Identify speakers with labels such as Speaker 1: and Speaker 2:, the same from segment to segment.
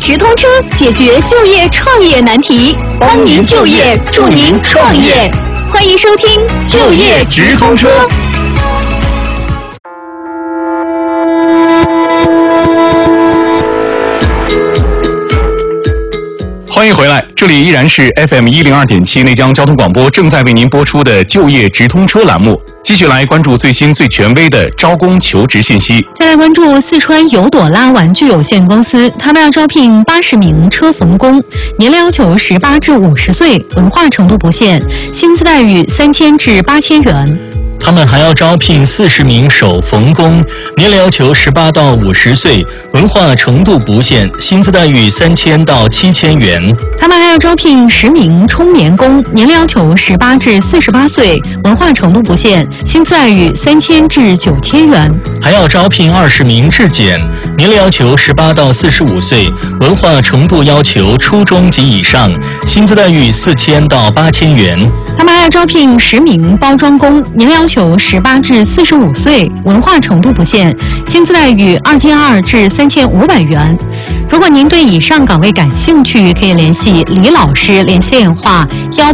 Speaker 1: 直通车，解决就业创业难题，帮您就业，助您创业。欢迎收听就业直通车。
Speaker 2: 欢迎回来，这里依然是 FM102.7 内江交通广播正在为您播出的就业直通车栏目，继续来关注最新最权威的招工求职信息。
Speaker 1: 再来关注四川尤朵拉玩具有限公司，他们要招聘80名车缝工，年龄要求18至50岁，文化程度不限，薪资待遇3000至8000元。
Speaker 3: 他们还要招聘40名手缝工，年龄要求18到50岁，文化程度不限，薪资待遇3000到7000元。
Speaker 1: 他们还要招聘10名冲棉工，年龄要求18至48岁，文化程度不限，薪资待遇3000至9000元。
Speaker 3: 还要招聘20名质检，年龄要求18到45岁，文化程度要求初中及以上，薪资待遇4000到8000元。
Speaker 1: 他们还要招聘10名包装工，年龄要求18至45岁，文化程度不限，薪资待遇2200至3500元。如果您对以上岗位感兴趣，可以联系李老师，联系电话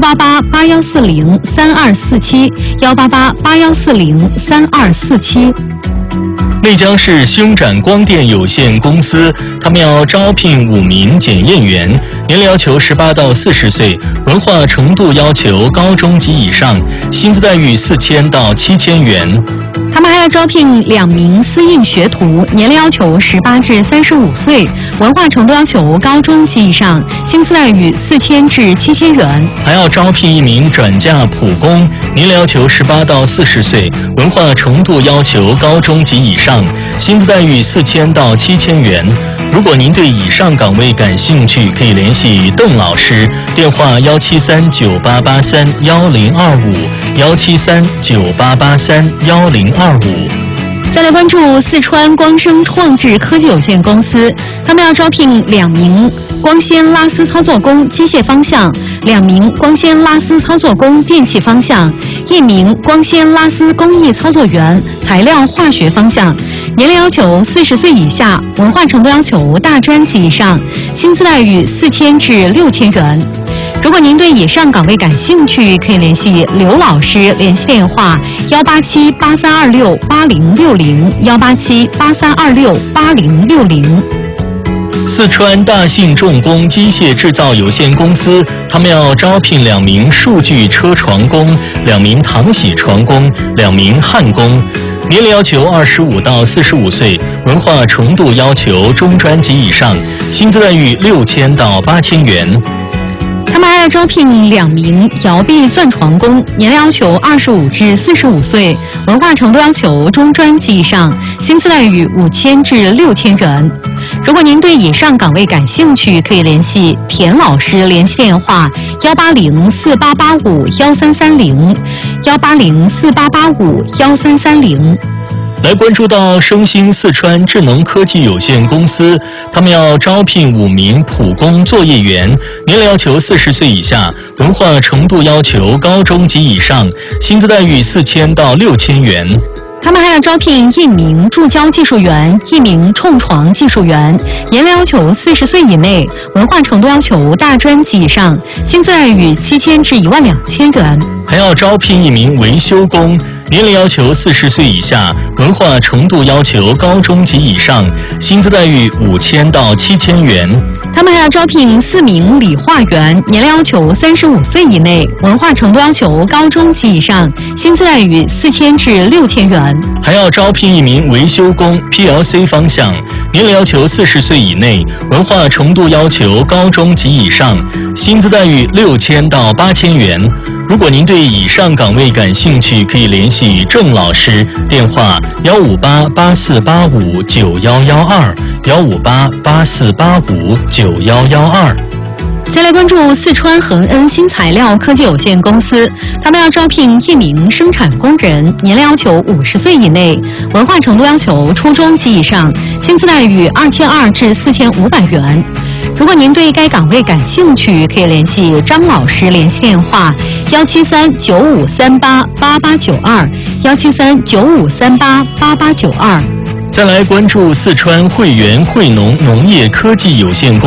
Speaker 1: 18881403247，18881403247。
Speaker 3: 内江市星展光电有限公司，他们要招聘5名检验员，年龄要求18到40岁，文化程度要求高中及以上，薪资待遇4000到7000元。
Speaker 1: 他们还要招聘2名私印学徒，年龄要求18至35岁，文化程度要求高中及以上，薪资待遇4000至7000元。
Speaker 3: 还要招聘1名转嫁普工，年龄要求18到40岁，文化程度要求高中及以上，薪资待遇4000到7000元。如果您对以上岗位感兴趣，可以联系邓老师，电话17398831025，17398831025。
Speaker 1: 再来关注四川光生创智科技有限公司，他们要招聘2名光纤拉丝操作工机械方向，2名光纤拉丝操作工电气方向，1名光纤拉丝工艺操作员材料化学方向，年龄要求40岁以下，文化程度要求大专及以上，薪资待遇4000至6000元。如果您对以上岗位感兴趣，可以联系刘老师，联系电话18783268060，18783268060。
Speaker 3: 四川大信重工机械制造有限公司，他们要招聘2名数据车床工、2名糖洗床工、2名焊工，年龄要求25到45岁，文化程度要求中专及以上，薪资待遇6000到8000元。
Speaker 1: 他们还要招聘2名摇臂钻床工，年龄要求25至45岁，文化程度要求中专及以上，薪资待遇5000至6000元。如果您对以上岗位感兴趣，可以联系田老师，联系电话18048851330，18048851330。
Speaker 3: 来关注到升星四川智能科技有限公司，他们要招聘5名普工作业员，年龄要求40岁以下，文化程度要求高中及以上，薪资待遇4000到6000元。
Speaker 1: 他们还要招聘1名注胶技术员，1名冲床技术员，年龄要求40岁以内，文化程度要求大专及以上，薪资待遇7000至12000元。
Speaker 3: 还要招聘1名维修工，年龄要求40岁以下，文化程度要求高中及以上，薪资待遇5000到7000元。
Speaker 1: 他们还要招聘4名理化员，年龄要求35岁以内，文化程度要求高中及以上，薪资待遇4000至6000元。
Speaker 3: 还要招聘1名维修工 PLC 方向，年龄要求40岁以内，文化程度要求高中及以上，薪资待遇6000到8000元。如果您对以上岗位感兴趣，可以联系郑老师，电话15884859112，15884859112。
Speaker 1: 再来关注四川恒恩新材料科技有限公司，他们要招聘1名生产工人，年龄要求50岁以内，文化程度要求初中及以上，薪资待遇2200至4500元。如果您对该岗位感兴趣，可以联系张老师，联系电话17395388892，17395388892。
Speaker 3: 再来关注四川汇源汇农农业科技有限公司。